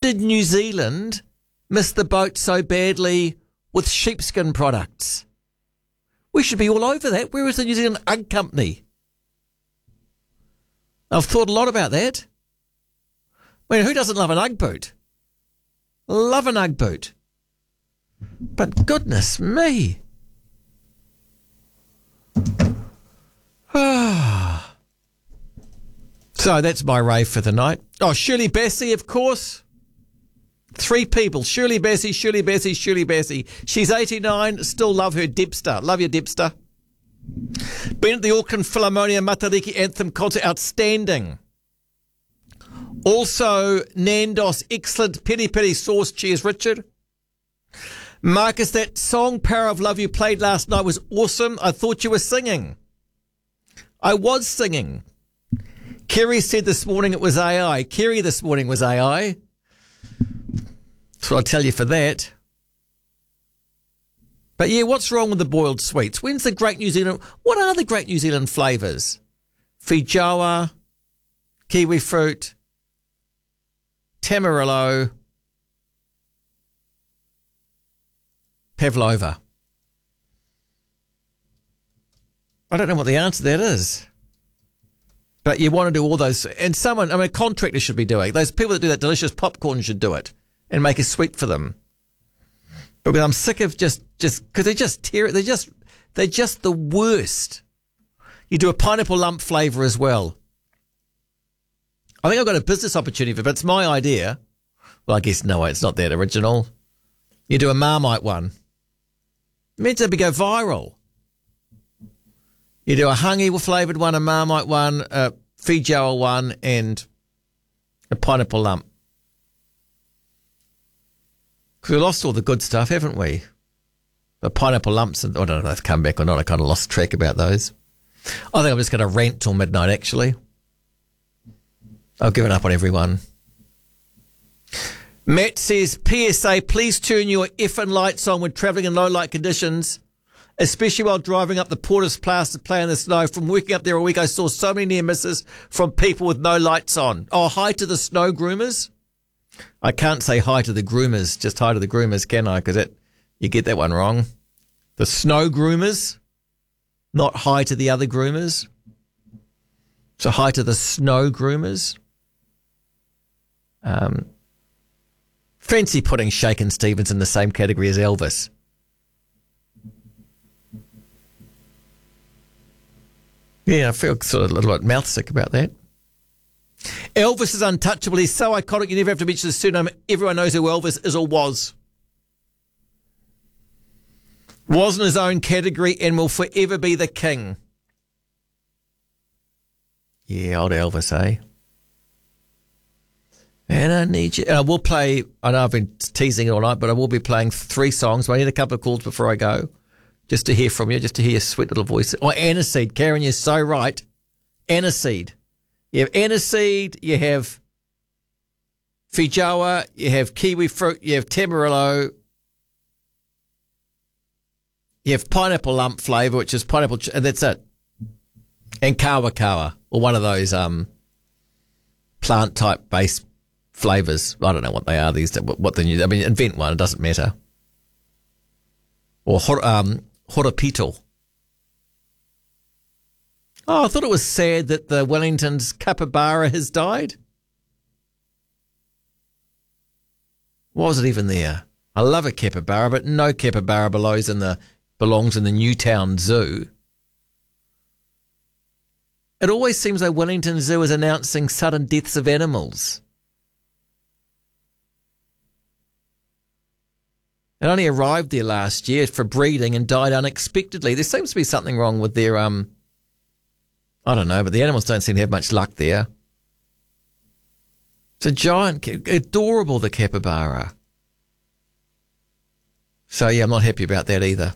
did New Zealand miss the boat so badly with sheepskin products? We should be all over that. Where is the New Zealand Ugg Company? I've thought a lot about that. I mean, who doesn't love an Ugg boot? Love an Ugg boot. But goodness me. So that's my rave for the night. Oh, Shirley Bassey, of course. 3 people. Shirley Bassey. She's 89. Still love her Dipster. Love your Dipster. Been at the Auckland Philharmonia Matariki Anthem concert. Outstanding. Also, Nandos. Excellent. Peri sauce. Cheers, Richard. Marcus, that song Power of Love you played last night was awesome. I thought you were singing. I was singing. Kerry said this morning it was AI. Kerry this morning was AI. That's what I'll tell you for that. But yeah, what's wrong with the boiled sweets? When's the great New Zealand... What are the great New Zealand flavours? Feijoa, kiwi fruit, Tamarillo, pavlova. I don't know what the answer to that is. But you want to do all those... And someone, a contractor should be doing. Those people that do that delicious popcorn should do it and make a sweet for them. But I'm sick of just because they just tear it. They're just the worst. You do a pineapple lump flavour as well. I think I've got a business opportunity for it, but it's my idea. Well, I guess no, it's not that original. You do a Marmite one. It means it'll go viral. You do a Hangi flavoured one, a Marmite one, a Feijoa one, and a pineapple lump. Because we lost all the good stuff, haven't we? The pineapple lumps, I don't know if they've come back or not. I kind of lost track about those. I think I'm just going to rant till midnight, actually. I've given up on everyone. Matt says, PSA, please turn your effing lights on when travelling in low light conditions, especially while driving up the Porter's Place to play in the snow. From working up there a week, I saw so many near misses from people with no lights on. Oh, hi to the snow groomers. I can't say hi to the groomers, just hi to the groomers, can I? Because you get that one wrong. The snow groomers, not hi to the other groomers. So hi to the snow groomers. Fancy putting Shakin' Stevens in the same category as Elvis. Yeah, I feel sort of a little bit mouth sick about that. Elvis is untouchable. He's so iconic you never have to mention his surname. Everyone knows who Elvis is or was. Was in his own category and will forever be the king. Yeah, old Elvis, eh? And I need you. And I will play, I know I've been teasing it all night, but I will be playing 3 songs. But I need a couple of calls before I go, just to hear from you, just to hear your sweet little voice. Oh, aniseed. Karen, you're so right. Aniseed. You have aniseed, you have Feijoa, you have kiwi fruit, you have Tamarillo, you have pineapple lump flavour, which is pineapple, and that's it. And kawa, or one of those plant-type based flavours. I don't know what they are, what the new, invent one, it doesn't matter. Or horapito. Oh, I thought it was sad that the Wellington's capybara has died. Was it even there? I love a capybara, but no capybara belongs in the Newtown Zoo. It always seems like Wellington Zoo is announcing sudden deaths of animals. It only arrived there last year for breeding and died unexpectedly. There seems to be something wrong with their I don't know, but the animals don't seem to have much luck there. It's a giant, adorable, the capybara. So, yeah, I'm not happy about that either.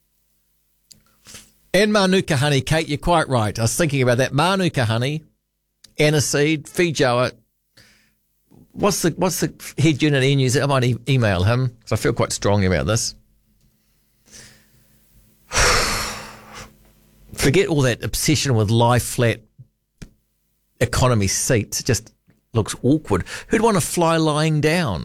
And Manuka honey, Kate, you're quite right. I was thinking about that. Manuka honey, aniseed, Feijoa. What's the head unit in New Zealand? I might email him because I feel quite strongly about this. Forget all that obsession with lie flat economy seats. It just looks awkward. Who'd want to fly lying down?